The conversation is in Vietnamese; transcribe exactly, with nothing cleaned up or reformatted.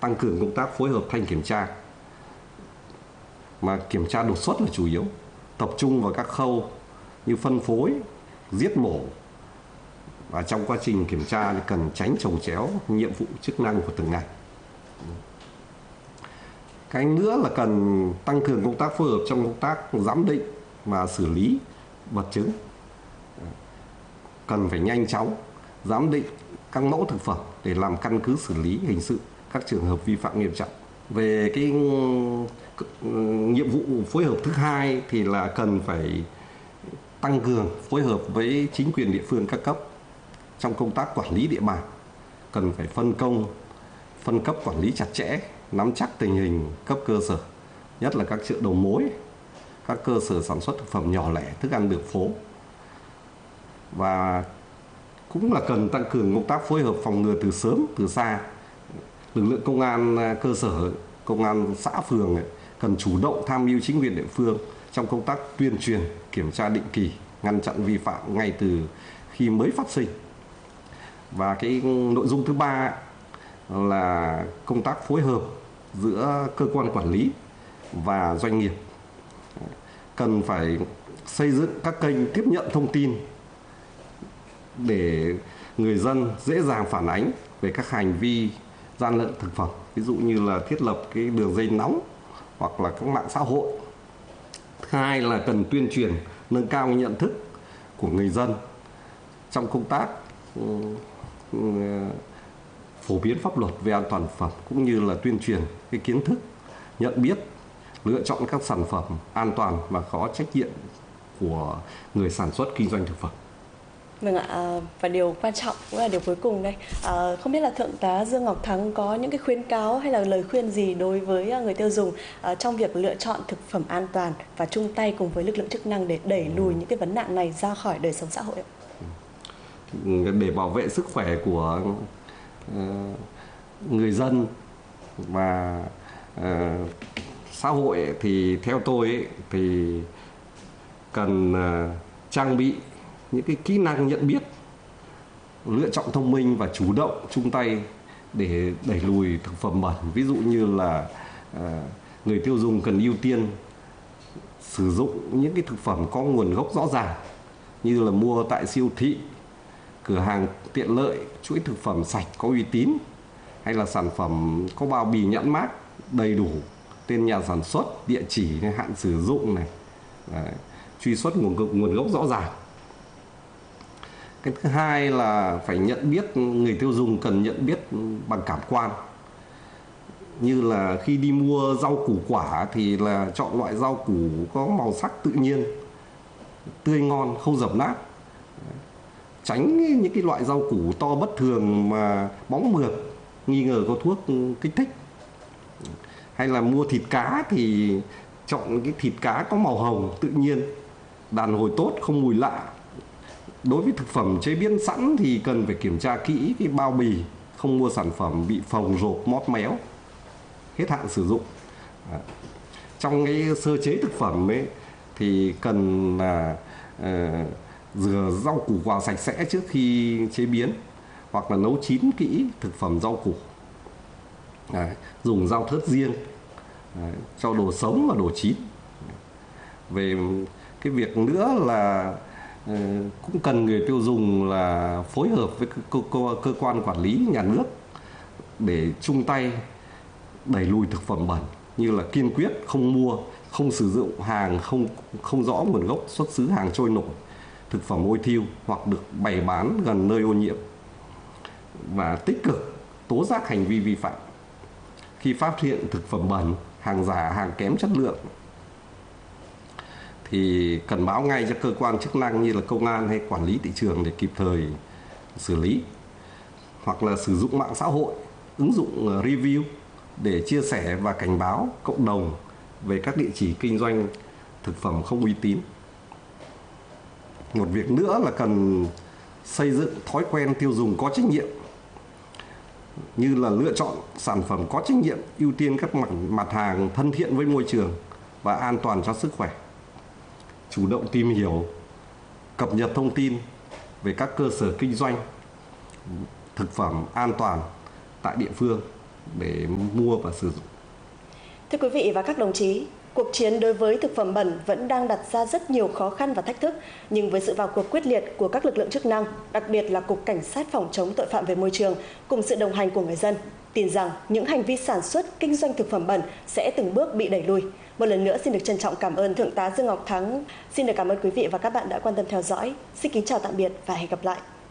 tăng cường công tác phối hợp thanh kiểm tra, mà kiểm tra đột xuất là chủ yếu, tập trung vào các khâu như phân phối, giết mổ. Và trong quá trình kiểm tra thì cần tránh chồng chéo nhiệm vụ chức năng của từng ngành. Cái nữa là cần tăng cường công tác phối hợp trong công tác giám định và xử lý vật chứng. Cần phải nhanh chóng giám định các mẫu thực phẩm để làm căn cứ xử lý hình sự các trường hợp vi phạm nghiêm trọng. Về cái nhiệm vụ phối hợp thứ hai thì là cần phải tăng cường phối hợp với chính quyền địa phương các cấp trong công tác quản lý địa bàn. Cần phải phân công, phân cấp quản lý chặt chẽ, nắm chắc tình hình cấp cơ sở, nhất là các chợ đầu mối, các cơ sở sản xuất thực phẩm nhỏ lẻ, thức ăn đường phố. Và cũng là cần tăng cường công tác phối hợp phòng ngừa từ sớm, từ xa. Lực lượng công an cơ sở, công an xã phường ấy, cần chủ động tham mưu chính quyền địa phương trong công tác tuyên truyền, kiểm tra định kỳ, ngăn chặn vi phạm ngay từ khi mới phát sinh. Và cái nội dung thứ ba là công tác phối hợp giữa cơ quan quản lý và doanh nghiệp. Cần phải xây dựng các kênh tiếp nhận thông tin để người dân dễ dàng phản ánh về các hành vi gian lận thực phẩm, ví dụ như là thiết lập cái đường dây nóng hoặc là các mạng xã hội. Thứ hai là cần tuyên truyền nâng cao nhận thức của người dân trong công tác phổ biến pháp luật về an toàn thực phẩm, cũng như là tuyên truyền cái kiến thức, nhận biết, lựa chọn các sản phẩm an toàn và có trách nhiệm của người sản xuất kinh doanh thực phẩm. Vâng ạ, và điều quan trọng cũng là điều cuối cùng đây. À, không biết là Thượng tá Dương Ngọc Thắng có những cái khuyến cáo hay là lời khuyên gì đối với người tiêu dùng uh, trong việc lựa chọn thực phẩm an toàn và chung tay cùng với lực lượng chức năng để đẩy lùi những cái vấn nạn này ra khỏi đời sống xã hội ạ? Để bảo vệ sức khỏe của uh, người dân và uh, xã hội thì theo tôi ấy, thì cần uh, trang bị những cái kỹ năng nhận biết, lựa chọn thông minh và chủ động chung tay để đẩy lùi thực phẩm bẩn. Ví dụ như là uh, người tiêu dùng cần ưu tiên sử dụng những cái thực phẩm có nguồn gốc rõ ràng, như là mua tại siêu thị, cửa hàng tiện lợi, chuỗi thực phẩm sạch có uy tín, hay là sản phẩm có bao bì nhãn mác đầy đủ, tên nhà sản xuất, địa chỉ, hạn sử dụng này, đấy, truy xuất nguồn, nguồn gốc rõ ràng. Cái thứ hai là phải nhận biết, người tiêu dùng cần nhận biết bằng cảm quan. Như là khi đi mua rau củ quả thì là chọn loại rau củ có màu sắc tự nhiên, tươi ngon, không dập nát. Tránh những cái loại rau củ to bất thường mà bóng mượt, nghi ngờ có thuốc kích thích. Hay là mua thịt cá thì chọn cái thịt cá có màu hồng, tự nhiên, đàn hồi tốt, không mùi lạ. Đối với thực phẩm chế biến sẵn thì cần phải kiểm tra kỹ cái bao bì, không mua sản phẩm bị phồng rộp, móp méo, hết hạn sử dụng. Trong cái sơ chế thực phẩm ấy thì cần là uh, rửa rau củ quả sạch sẽ trước khi chế biến, hoặc là nấu chín kỹ thực phẩm rau củ. Đấy, dùng dao thớt riêng. Đấy, cho đồ sống và đồ chín. Về cái việc nữa là uh, cũng cần người tiêu dùng là phối hợp với cơ, cơ, cơ quan quản lý nhà nước để chung tay đẩy lùi thực phẩm bẩn, như là kiên quyết không mua, không sử dụng hàng không không rõ nguồn gốc xuất xứ, hàng trôi nổi, thực phẩm ôi thiêu hoặc được bày bán gần nơi ô nhiễm, và tích cực tố giác hành vi vi phạm. Khi phát hiện thực phẩm bẩn, hàng giả, hàng kém chất lượng thì cần báo ngay cho cơ quan chức năng như là công an hay quản lý thị trường để kịp thời xử lý, hoặc là sử dụng mạng xã hội, ứng dụng review để chia sẻ và cảnh báo cộng đồng về các địa chỉ kinh doanh thực phẩm không uy tín. Một việc nữa là cần xây dựng thói quen tiêu dùng có trách nhiệm, như là lựa chọn sản phẩm có trách nhiệm, ưu tiên các mặt, mặt hàng thân thiện với môi trường và an toàn cho sức khỏe. Chủ động tìm hiểu, cập nhật thông tin về các cơ sở kinh doanh thực phẩm an toàn tại địa phương để mua và sử dụng. Thưa quý vị và các đồng chí, cuộc chiến đối với thực phẩm bẩn vẫn đang đặt ra rất nhiều khó khăn và thách thức, nhưng với sự vào cuộc quyết liệt của các lực lượng chức năng, đặc biệt là Cục Cảnh sát phòng chống tội phạm về môi trường cùng sự đồng hành của người dân, tin rằng những hành vi sản xuất, kinh doanh thực phẩm bẩn sẽ từng bước bị đẩy lùi. Một lần nữa xin được trân trọng cảm ơn Thượng tá Dương Ngọc Thắng. Xin được cảm ơn quý vị và các bạn đã quan tâm theo dõi. Xin kính chào tạm biệt và hẹn gặp lại.